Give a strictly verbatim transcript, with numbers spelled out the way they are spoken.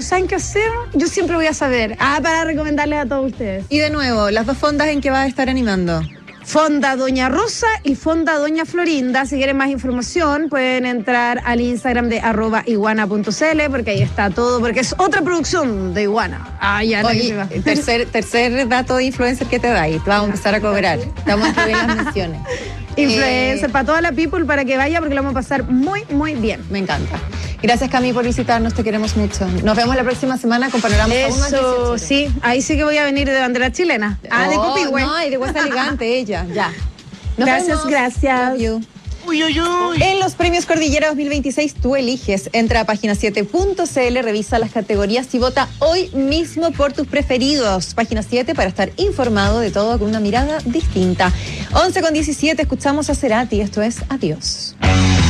saben qué hacer, yo siempre voy a saber. Ah, para recomendarles a todos ustedes. Y de nuevo, las dos fondas en que vas a estar animando. Fonda Doña Rosa y Fonda Doña Florinda. Si quieren más información, pueden entrar al Instagram de arroba iguana punto cl, porque ahí está todo, porque es otra producción de Iguana. Ah, ya, Oye, la tercer, tercer dato de influencer que te da y te vamos a empezar a cobrar. Te vamos a incluir las menciones. Influencer, Eh, para toda la people, para que vaya, porque lo vamos a pasar muy, muy bien. Me encanta. Gracias, Cami, por visitarnos, te queremos mucho. Nos vemos la próxima semana con panoramas aún más Eso, dieciocho. sí, ahí sí que voy a venir de bandera chilena. Ah, de Oh, Copihue. No, y de Huesa Elegante, ella, ya. Nos Gracias, vemos. gracias. Love you. Uy, uy, uy. En los premios Cordillera dos mil veintiséis tú eliges. Entra a página siete punto cl, revisa las categorías y vota hoy mismo por tus preferidos. Página siete para estar informado de todo con una mirada distinta. once con diecisiete, escuchamos a Cerati. Esto es Adiós.